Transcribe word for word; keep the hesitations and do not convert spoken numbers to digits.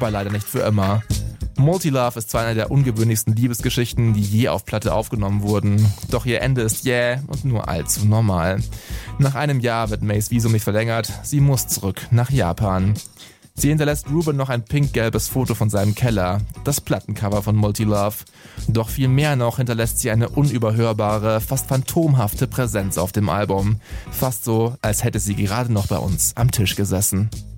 aber leider nicht für immer. Multilove ist zwar eine der ungewöhnlichsten Liebesgeschichten, die je auf Platte aufgenommen wurden, doch ihr Ende ist jäh und nur allzu normal. Nach einem Jahr wird Mays Visum nicht verlängert, sie muss zurück nach Japan. Sie hinterlässt Ruben noch ein pink-gelbes Foto von seinem Keller, das Plattencover von Multilove. Doch viel mehr noch hinterlässt sie eine unüberhörbare, fast phantomhafte Präsenz auf dem Album. Fast so, als hätte sie gerade noch bei uns am Tisch gesessen.